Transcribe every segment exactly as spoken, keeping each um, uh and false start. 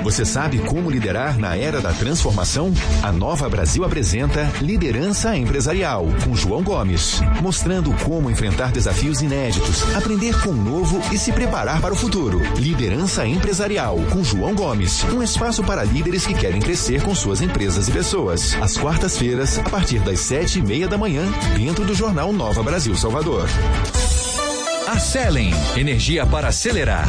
Você sabe como liderar na era da transformação? A Nova Brasil apresenta Liderança Empresarial, com João Gomes, mostrando como enfrentar desafios inéditos, aprender com o novo e se preparar para o futuro. Liderança Empresarial, com João Gomes, um espaço para líderes que querem crescer com suas empresas e pessoas. Às quartas-feiras, a partir das sete e meia da manhã, dentro do Jornal Nova Brasil Salvador. A Selen, energia para acelerar.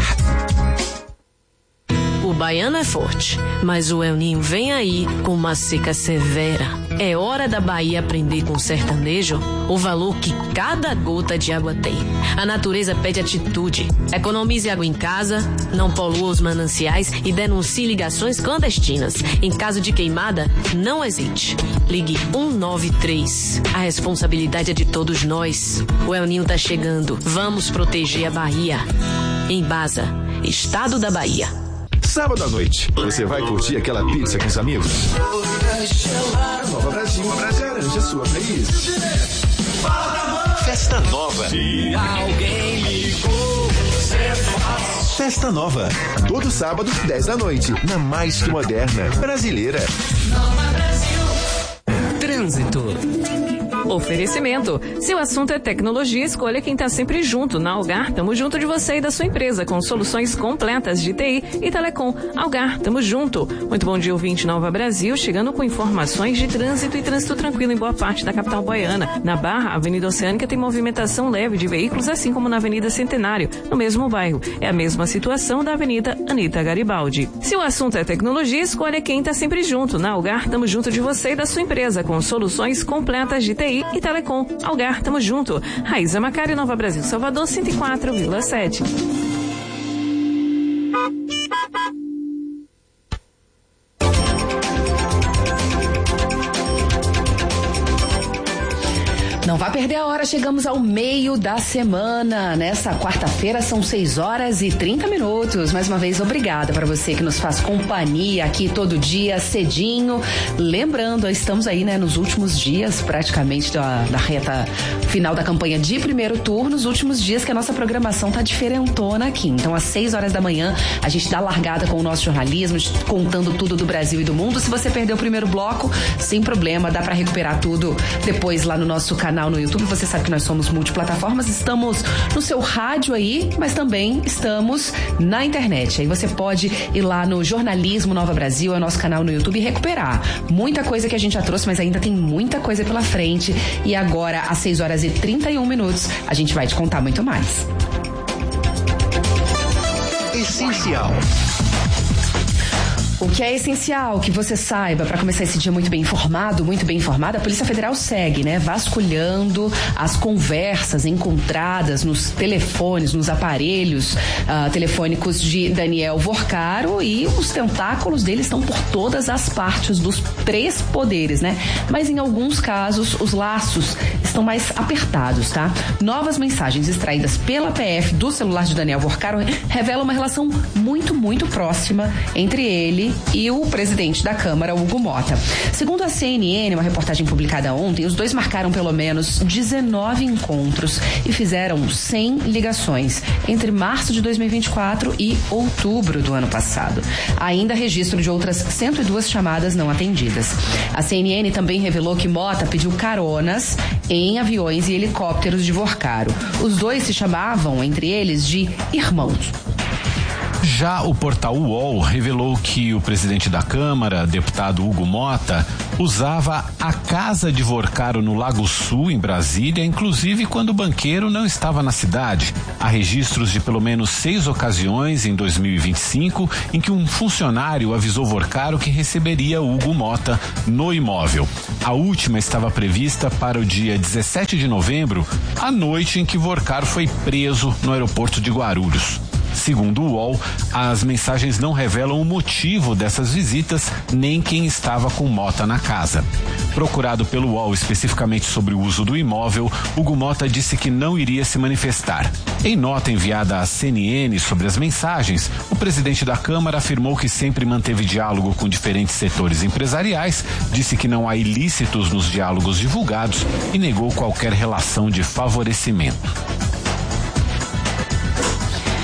O baiano é forte, mas o El Ninho vem aí com uma seca severa. É hora da Bahia aprender com o sertanejo o valor que cada gota de água tem. A natureza pede atitude. Economize água em casa, não polua os mananciais e denuncie ligações clandestinas. Em caso de queimada, não hesite. Ligue um nove três. A responsabilidade é de todos nós. O El Ninho tá chegando. Vamos proteger a Bahia. Embasa, Estado da Bahia. Sábado à noite, você vai curtir aquela pizza com os amigos? Nova Brasil, garante a sua playlist. Festa Nova. Se alguém ligou, você faz. Festa Nova, todo sábado, dez da noite, na mais que moderna brasileira. Nova Brasil. Trânsito. Oferecimento. Se o assunto é tecnologia, escolha quem está sempre junto. Na Algar, tamo junto de você e da sua empresa, com soluções completas de T I e telecom. Algar, tamo junto. Muito bom dia, ouvinte Nova Brasil, chegando com informações de trânsito e trânsito tranquilo em boa parte da capital baiana. Na Barra, a Avenida Oceânica tem movimentação leve de veículos, assim como na Avenida Centenário, no mesmo bairro. É a mesma situação da Avenida Anita Garibaldi. Se o assunto é tecnologia, escolha quem está sempre junto. Na Algar, tamo junto de você e da sua empresa, com soluções completas de T I e telecom. Algar, tamo junto. Raíza Macari, Nova Brasil, Salvador, cento e quatro vírgula sete. Não vá perder a hora, chegamos ao meio da semana. Nessa quarta-feira são seis horas e trinta minutos. Mais uma vez, obrigada para você que nos faz companhia aqui todo dia, cedinho. Lembrando, estamos aí, né, nos últimos dias, praticamente, da, da reta final da campanha de primeiro turno, os últimos dias que a nossa programação tá diferentona aqui. Então, às seis horas da manhã, a gente dá largada com o nosso jornalismo, contando tudo do Brasil e do mundo. Se você perdeu o primeiro bloco, sem problema, dá para recuperar tudo depois lá no nosso canal no YouTube. Você sabe que nós somos multiplataformas, estamos no seu rádio aí, mas também estamos na internet. Aí você pode ir lá no Jornalismo Nova Brasil, é o nosso canal no YouTube, e recuperar muita coisa que a gente já trouxe, mas ainda tem muita coisa pela frente. E agora, às seis horas e trinta e um minutos, a gente vai te contar muito mais. Essencial. O que é essencial que você saiba para começar esse dia muito bem informado, muito bem informada, a Polícia Federal segue, né, vasculhando as conversas encontradas nos telefones, nos aparelhos uh, telefônicos de Daniel Vorcaro, e os tentáculos dele estão por todas as partes dos três poderes, né? Mas em alguns casos os laços estão mais apertados, tá? Novas mensagens extraídas pela P F do celular de Daniel Vorcaro revelam uma relação muito, muito próxima entre ele e o presidente da Câmara, Hugo Mota. Segundo a C N N, uma reportagem publicada ontem, os dois marcaram pelo menos dezenove encontros e fizeram cem ligações entre março de dois mil e vinte e quatro e outubro do ano passado. Ainda registro de outras cento e duas chamadas não atendidas. A C N N também revelou que Mota pediu caronas em aviões e helicópteros de Vorcaro. Os dois se chamavam, entre eles, de irmãos. Já o portal U O L revelou que o presidente da Câmara, deputado Hugo Mota, usava a casa de Vorcaro no Lago Sul, em Brasília, inclusive quando o banqueiro não estava na cidade. Há registros de pelo menos seis ocasiões em dois mil e vinte e cinco em que um funcionário avisou Vorcaro que receberia Hugo Mota no imóvel. A última estava prevista para o dia dezessete de novembro, a noite em que Vorcaro foi preso no aeroporto de Guarulhos. Segundo o U O L, as mensagens não revelam o motivo dessas visitas, nem quem estava com Mota na casa. Procurado pelo U O L especificamente sobre o uso do imóvel, Hugo Mota disse que não iria se manifestar. Em nota enviada à C N N sobre as mensagens, o presidente da Câmara afirmou que sempre manteve diálogo com diferentes setores empresariais, disse que não há ilícitos nos diálogos divulgados e negou qualquer relação de favorecimento.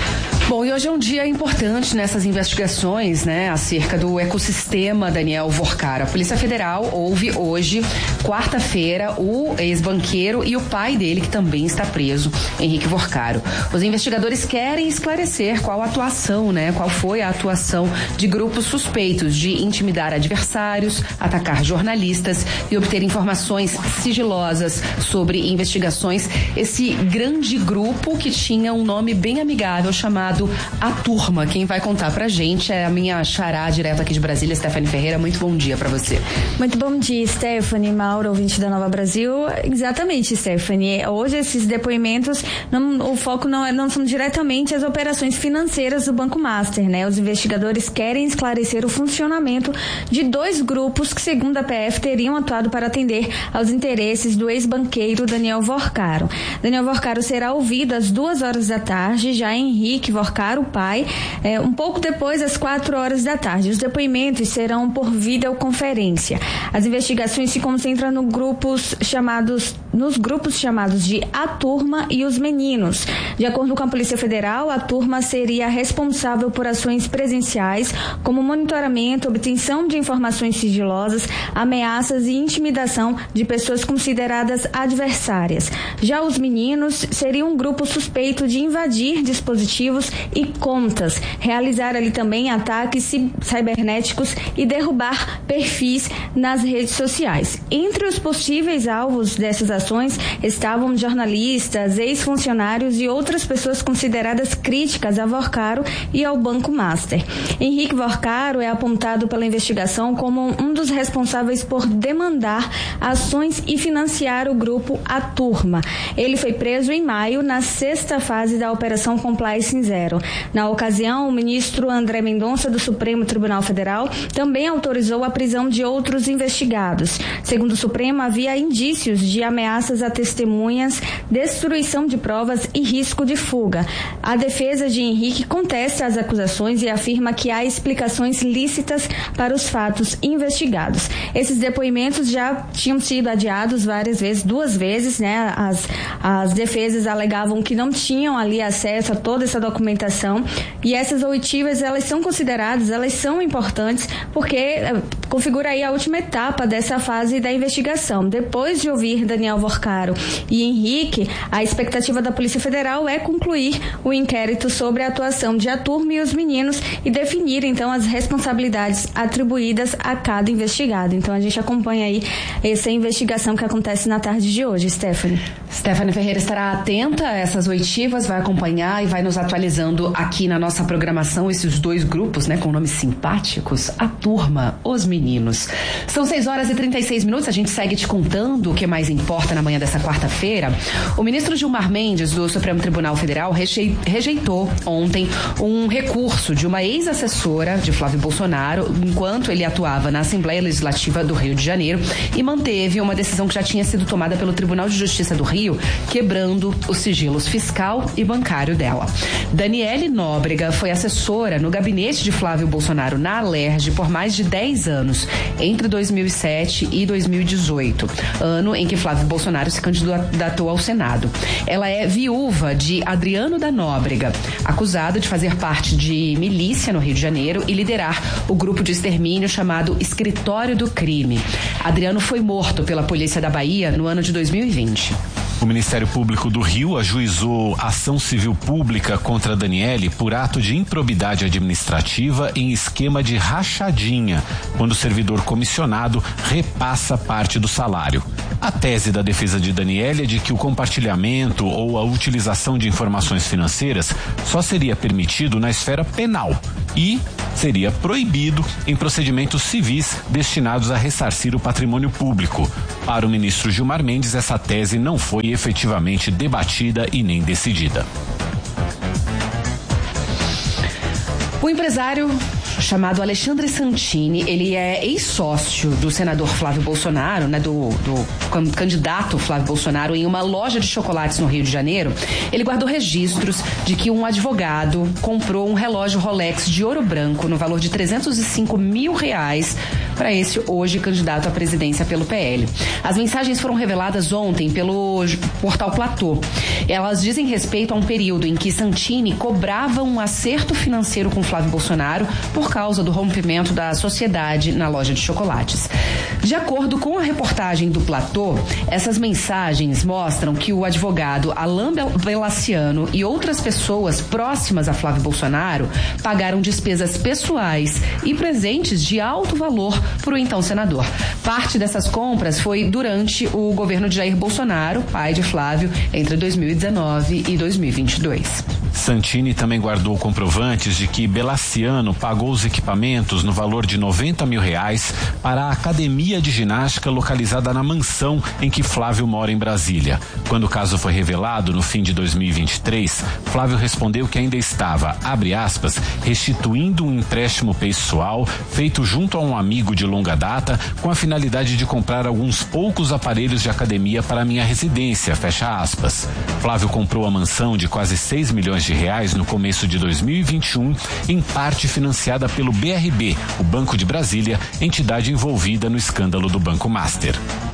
Bom, e hoje é um dia importante nessas investigações, né, acerca do ecossistema Daniel Vorcaro. A Polícia Federal ouve hoje, quarta-feira, o ex-banqueiro e o pai dele, que também está preso, Henrique Vorcaro. Os investigadores querem esclarecer qual a atuação, né, qual foi a atuação de grupos suspeitos de intimidar adversários, atacar jornalistas e obter informações sigilosas sobre investigações. Esse grande grupo que tinha um nome bem amigável chamado A Turma. Quem vai contar pra gente é a minha xará direto aqui de Brasília, Stephanie Ferreira. Muito bom dia pra você. Muito bom dia, Stephanie, Mauro, ouvinte da Nova Brasil. Exatamente, Stephanie. Hoje esses depoimentos, não, o foco não, não são diretamente as operações financeiras do Banco Master, né? Os investigadores querem esclarecer o funcionamento de dois grupos que, segundo a P F, teriam atuado para atender aos interesses do ex-banqueiro Daniel Vorcaro. Daniel Vorcaro será ouvido às duas horas da tarde, já Henrique Vorcaro, o pai, é, um pouco depois das quatro horas da tarde. Os depoimentos serão por videoconferência. As investigações se concentram no grupos chamados, nos grupos chamados de A Turma e os Meninos. De acordo com a Polícia Federal, a turma seria responsável por ações presenciais, como monitoramento, obtenção de informações sigilosas, ameaças e intimidação de pessoas consideradas adversárias. Já os Meninos seriam um grupo suspeito de invadir dispositivos e contas, realizar ali também ataques cibernéticos e derrubar perfis nas redes sociais. Entre os possíveis alvos dessas ações estavam jornalistas, ex-funcionários e outras pessoas consideradas críticas a Vorcaro e ao Banco Master. Henrique Vorcaro é apontado pela investigação como um dos responsáveis por demandar ações e financiar o grupo A Turma. Ele foi preso em maio, na sexta fase da Operação Compliance Zero. Na ocasião, o ministro André Mendonça, do Supremo Tribunal Federal, também autorizou a prisão de outros investigados. Segundo o Supremo, havia indícios de ameaças a testemunhas, destruição de provas e risco de fuga. A defesa de Henrique contesta as acusações e afirma que há explicações lícitas para os fatos investigados. Esses depoimentos já tinham sido adiados várias vezes, duas vezes, né? As, as defesas alegavam que não tinham ali acesso a toda essa documentação, e essas oitivas, elas são consideradas, elas são importantes, porque configura aí a última etapa dessa fase da investigação. Depois de ouvir Daniel Vorcaro e Henrique, a expectativa da Polícia Federal é concluir o inquérito sobre a atuação de A Turma e os Meninos e definir, então, as responsabilidades atribuídas a cada investigado. Então, a gente acompanha aí essa investigação que acontece na tarde de hoje, Stephanie. Stephanie Ferreira estará atenta a essas oitivas, vai acompanhar e vai nos atualizando aqui na nossa programação esses dois grupos, né, com nomes simpáticos, A Turma, os Meninos. São seis horas e trinta e seis minutos, a gente segue te contando o que mais importa na manhã dessa quarta-feira. O ministro Gilmar Mendes, do Supremo Tribunal Federal, rejeitou ontem um recurso de uma ex-assessora de Flávio Bolsonaro, enquanto ele atuava na Assembleia Legislativa do Rio de Janeiro, e manteve uma decisão que já tinha sido tomada pelo Tribunal de Justiça do Rio, quebrando os sigilos fiscal e bancário dela. Daniele Nóbrega foi assessora no gabinete de Flávio Bolsonaro na Alerj por mais de dez anos, entre dois mil e sete e dois mil e dezoito, ano em que Flávio Bolsonaro se candidatou ao Senado. Ela é viúva de Adriano da Nóbrega, acusado de fazer parte de milícia no Rio de Janeiro e liderar o grupo de extermínio chamado Escritório do Crime. Adriano foi morto pela polícia da Bahia no ano de dois mil e vinte. O Ministério Público do Rio ajuizou ação civil pública contra Daniele por ato de improbidade administrativa em esquema de rachadinha, quando o servidor comissionado repassa parte do salário. A tese da defesa de Daniele é de que o compartilhamento ou a utilização de informações financeiras só seria permitido na esfera penal e seria proibido em procedimentos civis destinados a ressarcir o patrimônio público. Para o ministro Gilmar Mendes, essa tese não foi efetivamente debatida e nem decidida. O empresário chamado Alexandre Santini, ele é ex-sócio do senador Flávio Bolsonaro, né, do, do candidato Flávio Bolsonaro, em uma loja de chocolates no Rio de Janeiro. Ele guardou registros de que um advogado comprou um relógio Rolex de ouro branco no valor de trezentos e cinco mil reais para esse hoje candidato à presidência pelo P L. As mensagens foram reveladas ontem pelo portal Platô. Elas dizem respeito a um período em que Santini cobrava um acerto financeiro com Flávio Bolsonaro por causa do rompimento da sociedade na loja de chocolates. De acordo com a reportagem do Platô, essas mensagens mostram que o advogado Alain Belaciano e outras pessoas próximas a Flávio Bolsonaro pagaram despesas pessoais e presentes de alto valor para o então senador. Parte dessas compras foi durante o governo de Jair Bolsonaro, pai de Flávio, entre dois mil e dezenove e dois mil e vinte e dois. Santini também guardou comprovantes de que Belaciano pagou os equipamentos no valor de noventa mil reais para a academia de ginástica localizada na mansão em que Flávio mora em Brasília. Quando o caso foi revelado no fim de dois mil e vinte e três, Flávio respondeu que ainda estava, abre aspas, restituindo um empréstimo pessoal feito junto a um amigo de longa data com a finalidade de comprar alguns poucos aparelhos de academia para minha residência, fecha aspas. Flávio comprou a mansão de quase seis milhões de reais no começo de dois mil e vinte e um, em parte financiada pelo B R B, o Banco de Brasília, entidade envolvida no escândalo do Banco Master.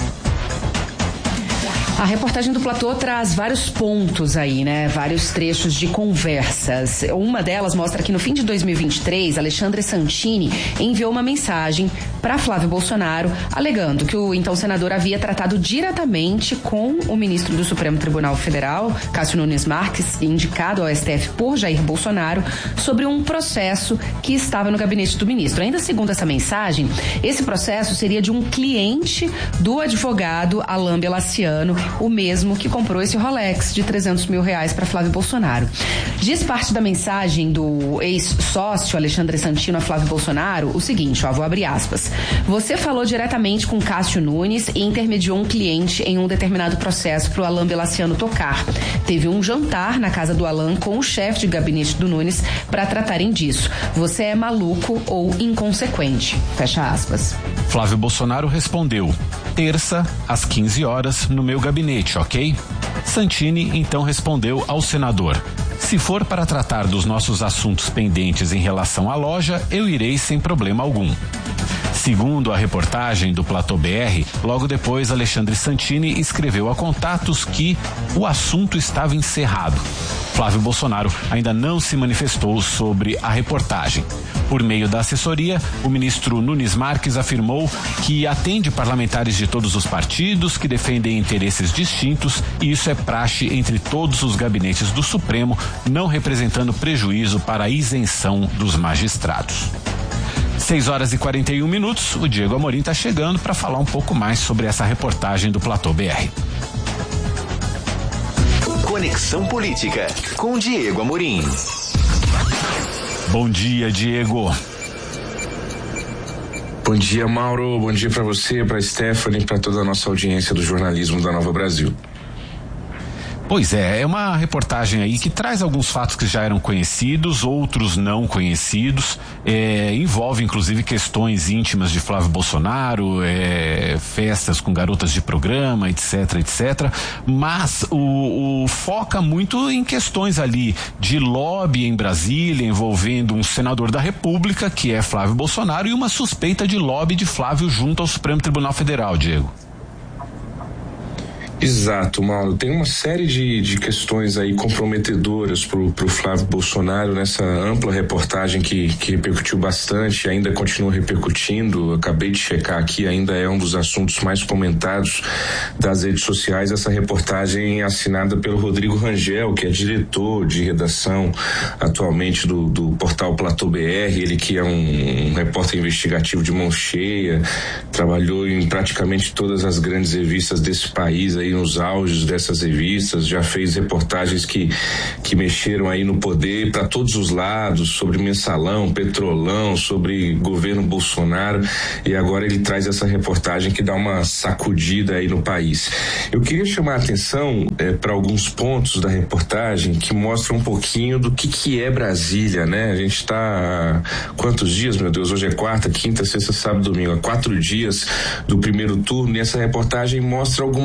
A reportagem do Platô traz vários pontos aí, né? Vários trechos de conversas. Uma delas mostra que no fim de dois mil e vinte e três, Alexandre Santini enviou uma mensagem para Flávio Bolsonaro, alegando que o então senador havia tratado diretamente com o ministro do Supremo Tribunal Federal, Cássio Nunes Marques, indicado ao S T F por Jair Bolsonaro, sobre um processo que estava no gabinete do ministro. Ainda segundo essa mensagem, esse processo seria de um cliente do advogado Alain Belaciano, o mesmo que comprou esse Rolex de trezentos mil reais para Flávio Bolsonaro. Diz parte da mensagem do ex-sócio Alexandre Santini a Flávio Bolsonaro o seguinte, ó, vou abrir aspas. Você falou diretamente com Cássio Nunes e intermediou um cliente em um determinado processo para o Alain Belaciano tocar. Teve um jantar na casa do Alain com o chefe de gabinete do Nunes para tratarem disso. Você é maluco ou inconsequente. Fecha aspas. Flávio Bolsonaro respondeu, terça, às quinze horas, no meu gabinete, ok? Santini então respondeu ao senador, se for para tratar dos nossos assuntos pendentes em relação à loja, eu irei sem problema algum. Segundo a reportagem do Platô B R, logo depois Alexandre Santini escreveu a contatos que o assunto estava encerrado. Flávio Bolsonaro ainda não se manifestou sobre a reportagem. Por meio da assessoria, o ministro Nunes Marques afirmou que atende parlamentares de todos os partidos que defendem interesses distintos e isso é praxe entre todos os gabinetes do Supremo, não representando prejuízo para a isenção dos magistrados. seis horas e quarenta e um minutos, o Diego Amorim está chegando para falar um pouco mais sobre essa reportagem do Platô B R. Conexão Política, com Diego Amorim. Bom dia, Diego. Bom dia, Mauro. Bom dia para você, para Stephanie, para toda a nossa audiência do jornalismo da Nova Brasil. Pois é, é uma reportagem aí que traz alguns fatos que já eram conhecidos, outros não conhecidos, é, envolve inclusive questões íntimas de Flávio Bolsonaro, é, festas com garotas de programa, etc, etc, mas o, o foca muito em questões ali de lobby em Brasília, envolvendo um senador da República, que é Flávio Bolsonaro, e uma suspeita de lobby de Flávio junto ao Supremo Tribunal Federal, Diego. Exato, Mauro. Tem uma série de, de questões aí comprometedoras pro, pro Flávio Bolsonaro nessa ampla reportagem que, que repercutiu bastante, ainda continua repercutindo. Acabei de checar aqui, ainda é um dos assuntos mais comentados das redes sociais. Essa reportagem assinada pelo Rodrigo Rangel, que é diretor de redação atualmente do, do portal Platô B R, ele que é um, um repórter investigativo de mão cheia, trabalhou em praticamente todas as grandes revistas desse país aí nos auges dessas revistas, já fez reportagens que, que mexeram aí no poder para todos os lados, sobre mensalão, petrolão, sobre governo Bolsonaro, e agora ele traz essa reportagem que dá uma sacudida aí no país. Eu queria chamar a atenção eh, para alguns pontos da reportagem que mostram um pouquinho do que que é Brasília, né? A gente está há quantos dias, meu Deus? Hoje é quarta, quinta, sexta, sábado, domingo, há quatro dias do primeiro turno, e essa reportagem mostra algumas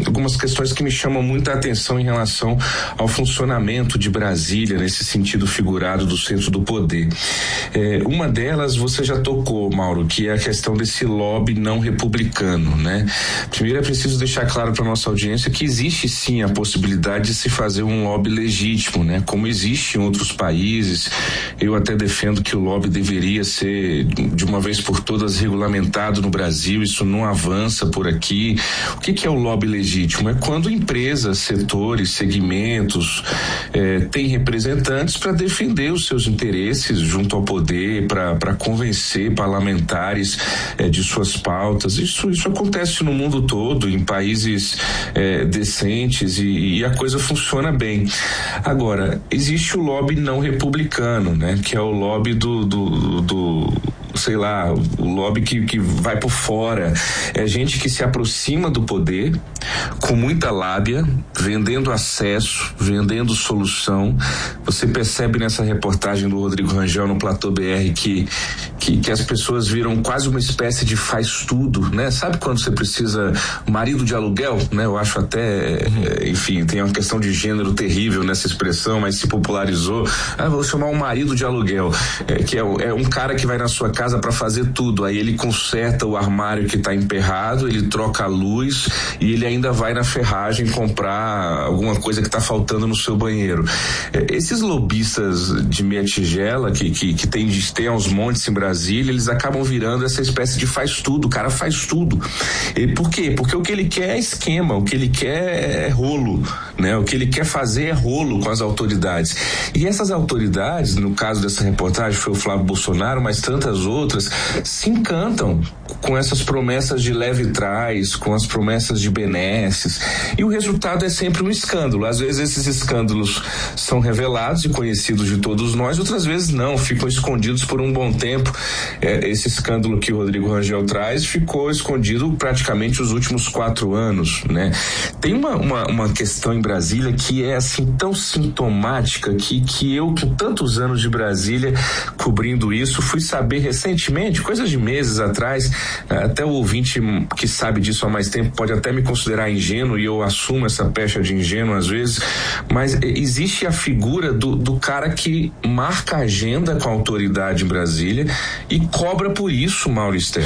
algumas questões que me chamam muita atenção em relação ao funcionamento de Brasília, nesse sentido figurado do centro do poder. É, uma delas você já tocou, Mauro, que é a questão desse lobby não republicano, né? Primeiro é preciso deixar claro para nossa audiência que existe sim a possibilidade de se fazer um lobby legítimo, né? Como existe em outros países. Eu até defendo que o lobby deveria ser de uma vez por todas regulamentado no Brasil, isso não avança por aqui. O que, que é o lobby legítimo? É quando empresas, setores, segmentos eh, têm representantes para defender os seus interesses junto ao poder, para convencer parlamentares eh, de suas pautas. Isso, isso acontece no mundo todo, em países eh, decentes, e, e a coisa funciona bem. Agora, existe o lobby não republicano, né? Que é o lobby do, do, do sei lá, o lobby que, que vai por fora. É gente que se aproxima do poder com muita lábia, vendendo acesso, vendendo solução. Você percebe nessa reportagem do Rodrigo Rangel no Platô B R que, que, que as pessoas viram quase uma espécie de faz tudo, né? Sabe quando você precisa marido de aluguel, né? Eu acho até, uhum. enfim, tem uma questão de gênero terrível nessa expressão, mas se popularizou. Ah, vou chamar um marido de aluguel, é, que é, é um cara que vai na sua casa para fazer tudo. Aí ele conserta o armário que está emperrado, ele troca a luz e ele ainda vai na ferragem comprar alguma coisa que está faltando no seu banheiro. É, esses lobistas de meia tigela que, que, que tem, tem aos montes em Brasília, eles acabam virando essa espécie de faz tudo. O cara faz tudo. E por quê? Porque o que ele quer é esquema, o que ele quer é rolo, né? O que ele quer fazer é rolo com as autoridades. E essas autoridades, no caso dessa reportagem foi o Flávio Bolsonaro, mas tantas outras, se encantam com essas promessas de leve trás, com as promessas de benesses, e o resultado é sempre um escândalo. Às vezes esses escândalos são revelados e conhecidos de todos nós, outras vezes não, ficam escondidos por um bom tempo. É, esse escândalo que o Rodrigo Rangel traz ficou escondido praticamente os últimos quatro anos, né? Tem uma, uma, uma questão em Brasília que é assim tão sintomática que, que eu, com tantos anos de Brasília cobrindo isso, fui saber recentemente, coisas de meses atrás, até o ouvinte que sabe disso há mais tempo pode até me considerar ingênuo, e eu assumo essa pecha de ingênuo às vezes, mas existe a figura do, do cara que marca a agenda com a autoridade em Brasília e cobra por isso, Maurício.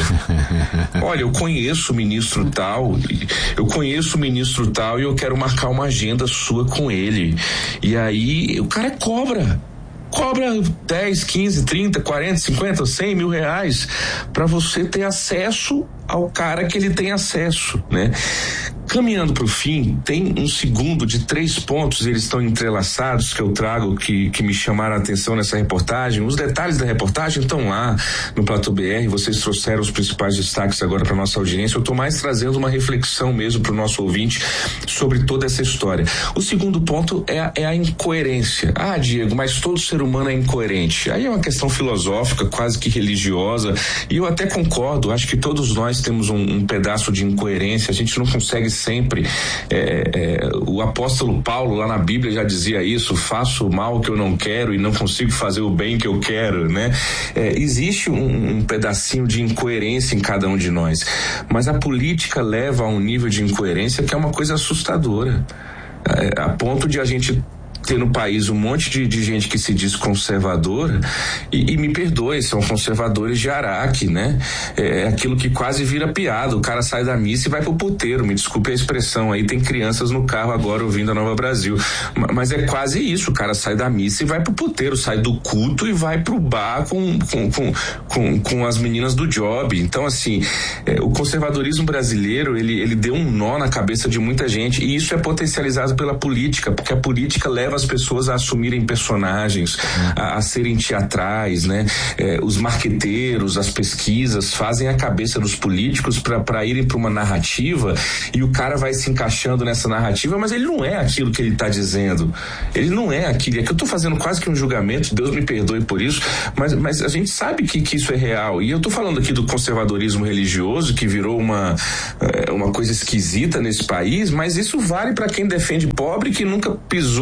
Olha, eu conheço o ministro tal, eu conheço o ministro tal e eu quero marcar uma agenda sua com ele. E aí o cara cobra. Cobra dez, quinze, trinta, quarenta, cinquenta, cem mil reais para você ter acesso ao cara que ele tem acesso, né? Caminhando para o fim, tem um segundo de três pontos, eles estão entrelaçados, que eu trago, que, que me chamaram a atenção nessa reportagem. Os detalhes da reportagem estão lá no Platô B R, vocês trouxeram os principais destaques agora para nossa audiência. Eu estou mais trazendo uma reflexão mesmo para o nosso ouvinte sobre toda essa história. O segundo ponto é a, é a incoerência. Ah, Diego, mas todo ser humano é incoerente. Aí é uma questão filosófica, quase que religiosa, e eu até concordo, acho que todos nós temos um, um pedaço de incoerência, a gente não consegue sempre, é, é, o apóstolo Paulo lá na Bíblia já dizia isso, faço o mal que eu não quero e não consigo fazer o bem que eu quero, né? É, existe um, um pedacinho de incoerência em cada um de nós, mas a política leva a um nível de incoerência que é uma coisa assustadora, é, a ponto de a gente ter no país um monte de, de gente que se diz conservadora e, e me perdoe, são conservadores de Araque, né? É, é aquilo que quase vira piada, o cara sai da missa e vai pro puteiro, me desculpe a expressão, aí tem crianças no carro agora ouvindo a Nova Brasil, mas é quase isso, o cara sai da missa e vai pro puteiro, sai do culto e vai pro bar com, com, com, com, com as meninas do job. Então assim, é, o conservadorismo brasileiro, ele, ele deu um nó na cabeça de muita gente, e isso é potencializado pela política, porque a política leva as pessoas a assumirem personagens, a, a serem teatrais, né? É, os marqueteiros, as pesquisas fazem a cabeça dos políticos para irem para uma narrativa, e o cara vai se encaixando nessa narrativa, mas ele não é aquilo que ele está dizendo. Ele não é aquilo. É que eu estou fazendo quase que um julgamento, Deus me perdoe por isso, mas, mas a gente sabe que, que isso é real. E eu estou falando aqui do conservadorismo religioso, que virou uma, uma coisa esquisita nesse país, mas isso vale para quem defende pobre que nunca pisou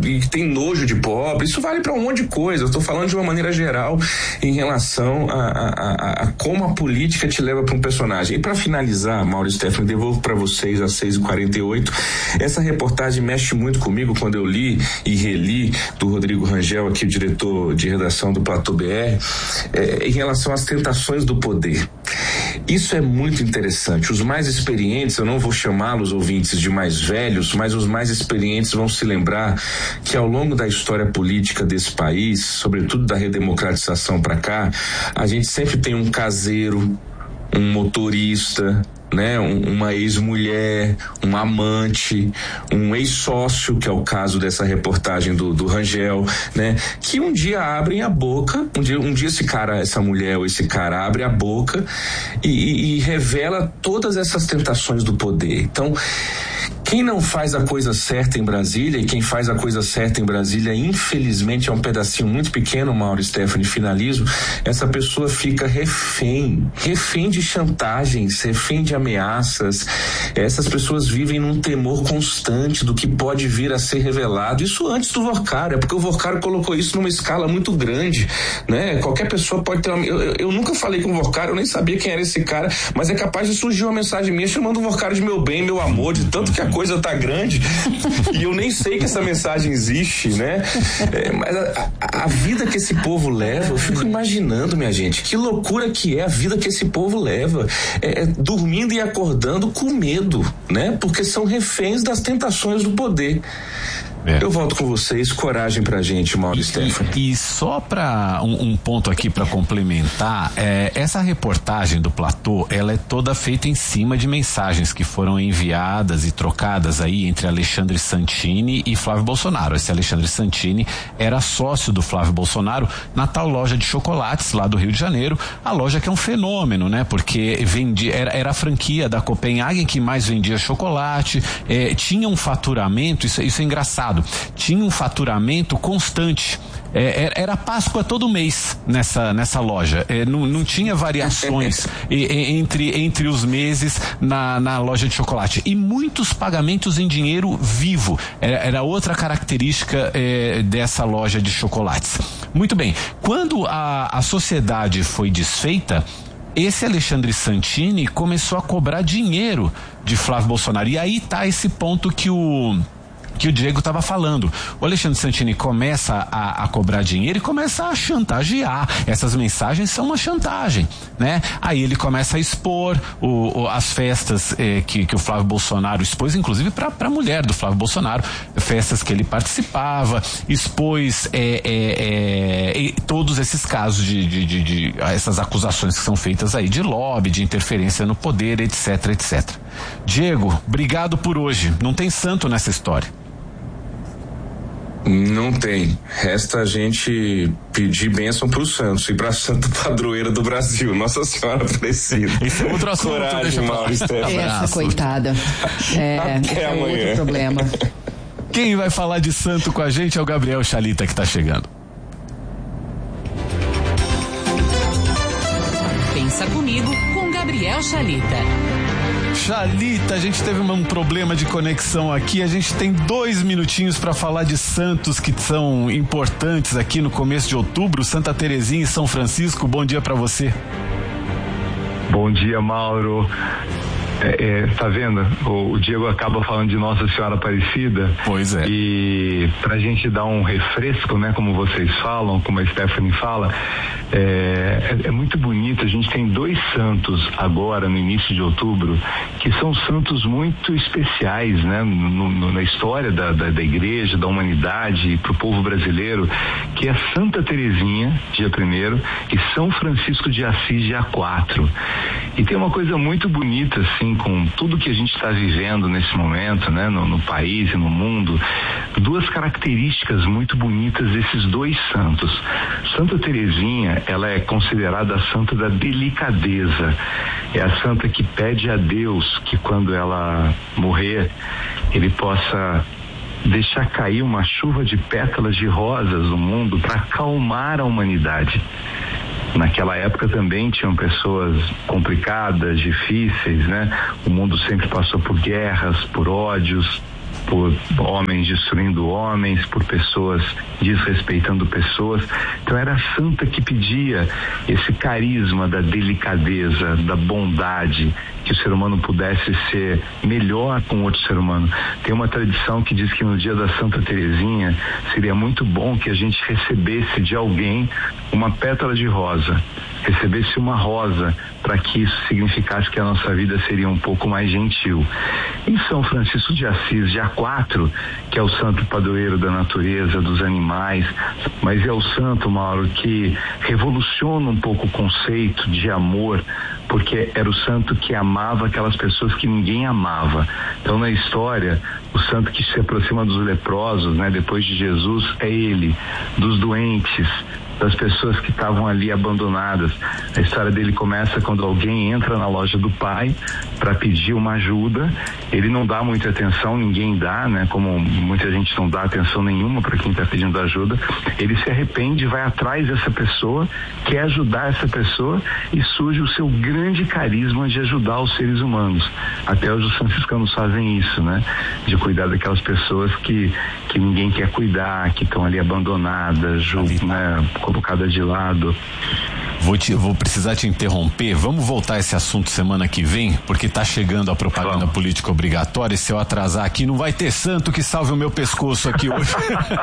e que tem nojo de pobre. Isso vale para um monte de coisa. Eu estou falando de uma maneira geral em relação a, a, a, a como a política te leva para um personagem. E para finalizar, Mauro e Stephanie, devolvo para vocês às seis e quarenta e oito. Essa reportagem mexe muito comigo quando eu li e reli do Rodrigo Rangel, aqui o diretor de redação do Platô B R, é, em relação às tentações do poder. Isso é muito interessante. Os mais experientes, eu não vou chamá-los ouvintes de mais velhos, mas os mais experientes vão se lembrar que ao longo da história política desse país, sobretudo da redemocratização para cá, a gente sempre tem um caseiro, um motorista, né, um, uma ex-mulher, um amante, um ex-sócio, que é o caso dessa reportagem do, do Rangel, né, que um dia abrem a boca, um dia, um dia esse cara, essa mulher ou esse cara abre a boca e, e, e revela todas essas tentações do poder. Então, quem não faz a coisa certa em Brasília, e quem faz a coisa certa em Brasília, infelizmente é um pedacinho muito pequeno, Mauro e Stephanie, finalizo, essa pessoa fica refém, refém de chantagens, refém de ameaças. Essas pessoas vivem num temor constante do que pode vir a ser revelado. Isso antes do Vorcaro, é porque o Vorcaro colocou isso numa escala muito grande, né? Qualquer pessoa pode ter uma... eu, eu, eu nunca falei com o Vorcaro, eu nem sabia quem era esse cara, mas é capaz de surgir uma mensagem minha chamando o Vorcaro de meu bem, meu amor, de tanto que a coisa tá grande e eu nem sei que essa mensagem existe, né? É, mas a, a, a vida que esse povo leva, eu fico imaginando, minha gente, que loucura que é a vida que esse povo leva, é, é, dormindo e acordando com medo, né? Porque são reféns das tentações do poder. É. Eu volto com vocês, coragem pra gente, Mauro e Stephanie. E só pra um, um ponto aqui pra complementar, é, essa reportagem do Platô, ela é toda feita em cima de mensagens que foram enviadas e trocadas aí entre Alexandre Santini e Flávio Bolsonaro. Esse Alexandre Santini era sócio do Flávio Bolsonaro na tal loja de chocolates lá do Rio de Janeiro, a loja que é um fenômeno, né? Porque vendia, era, era a franquia da Copenhagen que mais vendia chocolate, é, tinha um faturamento, isso, isso é engraçado, tinha um faturamento constante. É, era Páscoa todo mês nessa, nessa loja. É, não, não tinha variações e, e, entre, entre os meses na, na loja de chocolate. E muitos pagamentos em dinheiro vivo. Era, era outra característica é, dessa loja de chocolates. Muito bem. Quando a, a sociedade foi desfeita, esse Alexandre Santini começou a cobrar dinheiro de Flávio Bolsonaro. E aí tá esse ponto que o que o Diego estava falando. O Alexandre Santini começa a, a cobrar dinheiro e começa a chantagear. Essas mensagens são uma chantagem, né? Aí ele começa a expor o, o, as festas eh, que, que o Flávio Bolsonaro expôs, inclusive para a mulher do Flávio Bolsonaro, festas que ele participava, expôs eh, eh, eh, todos esses casos de, de, de, de essas acusações que são feitas aí de lobby, de interferência no poder, etc, etcétera. Diego, obrigado por hoje. Não tem santo nessa história. Não tem. Resta a gente pedir bênção pro Santos e pra Santa Padroeira do Brasil, Nossa Senhora Aparecida. Esse é outro assunto. Coragem, Mauro, essa coitada. É, Até é amanhã. outro problema. Quem vai falar de santo com a gente é o Gabriel Chalita, que tá chegando. Pensa comigo com Gabriel Chalita. Chalita, a gente teve um problema de conexão aqui, a gente tem dois minutinhos para falar de santos que são importantes aqui no começo de outubro, Santa Terezinha e São Francisco. Bom dia para você. Bom dia, Mauro. É, é, tá vendo? O, o Diego acaba falando de Nossa Senhora Aparecida. Pois é. E pra gente dar um refresco, né? Como vocês falam, como a Stephanie fala, é, é, é muito bonito. A gente tem dois santos agora, no início de outubro, que são santos muito especiais, né? No, no, na história da, da, da igreja, da humanidade, pro povo brasileiro, que é Santa Terezinha, dia primeiro, e São Francisco de Assis, dia quatro. E tem uma coisa muito bonita, assim, com tudo que a gente está vivendo nesse momento, né, no, no país e no mundo, duas características muito bonitas desses dois santos. Santa Terezinha, ela é considerada a santa da delicadeza, é a santa que pede a Deus que quando ela morrer, ele possa deixar cair uma chuva de pétalas de rosas no mundo para acalmar a humanidade. Naquela época também tinham pessoas complicadas, difíceis, né? O mundo sempre passou por guerras, por ódios, por homens destruindo homens, por pessoas desrespeitando pessoas. Então era a santa que pedia esse carisma da delicadeza, da bondade, que o ser humano pudesse ser melhor com outro ser humano. Tem uma tradição que diz que no dia da Santa Teresinha seria muito bom que a gente recebesse de alguém uma pétala de rosa, recebesse uma rosa, para que isso significasse que a nossa vida seria um pouco mais gentil. Em São Francisco de Assis, dia quatro, que é o santo padroeiro da natureza, dos animais, mas é o santo, Mauro, que revoluciona um pouco o conceito de amor, porque era o santo que amava aquelas pessoas que ninguém amava. Então, na história, o santo que se aproxima dos leprosos, né, depois de Jesus, é ele, dos doentes, das pessoas que estavam ali abandonadas. A história dele começa quando alguém entra na loja do pai para pedir uma ajuda. Ele não dá muita atenção, ninguém dá, né? Como muita gente não dá atenção nenhuma para quem está pedindo ajuda. Ele se arrepende, vai atrás dessa pessoa, quer ajudar essa pessoa e surge o seu grande carisma de ajudar os seres humanos. Até hoje os franciscanos fazem isso, né? De cuidar daquelas pessoas que, que ninguém quer cuidar, que estão ali abandonadas, julgo, né? Colocadas de lado. Vou, te, vou precisar te interromper. Vamos voltar a esse assunto semana que vem, porque tá chegando a propaganda Vamos. política obrigatória. E se eu atrasar aqui, não vai ter santo que salve o meu pescoço aqui hoje.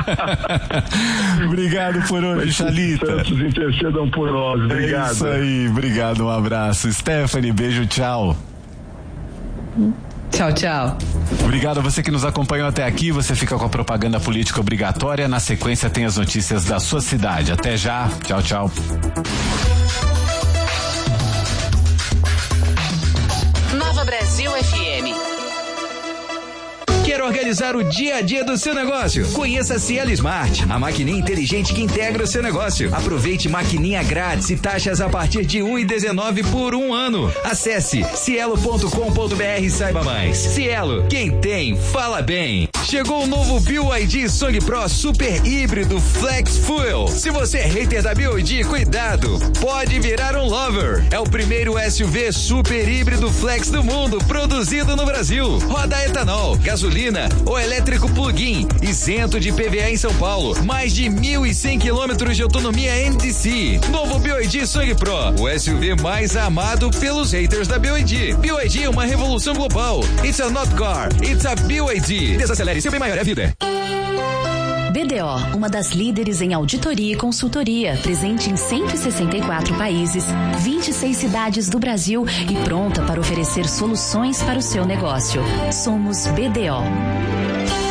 Obrigado por hoje, Chalita. Santos intercedam por nós. Obrigado. É isso aí, obrigado, um abraço. Stephanie, beijo, tchau. Tchau, tchau. Obrigado a você que nos acompanhou até aqui. Você fica com a propaganda política obrigatória. Na sequência tem as notícias da sua cidade. Até já. Tchau, tchau. Nova Brasil F M. Quer organizar o dia a dia do seu negócio? Conheça a Cielo Smart, a maquininha inteligente que integra o seu negócio. Aproveite maquininha grátis e taxas a partir de um e dezenove por um ano. Acesse cielo ponto com ponto br e saiba mais. Cielo, quem tem, fala bem. Chegou o novo B Y D Song Pro Super Híbrido Flex Fuel. Se você é hater da B Y D, cuidado, pode virar um lover. É o primeiro S U V super híbrido flex do mundo, produzido no Brasil. Roda etanol, gasolina ou elétrico plug-in, isento de I P V A em São Paulo. Mais de mil e cem quilômetros de autonomia M D C. Novo B Y D Song Pro, o S U V mais amado pelos haters da B Y D. B Y D é uma revolução global. It's a not car, it's a B Y D. Desacelere, seu bem maior é a vida. B D O, uma das líderes em auditoria e consultoria, presente em cento e sessenta e quatro países, vinte e seis cidades do Brasil e pronta para oferecer soluções para o seu negócio. Somos B D O.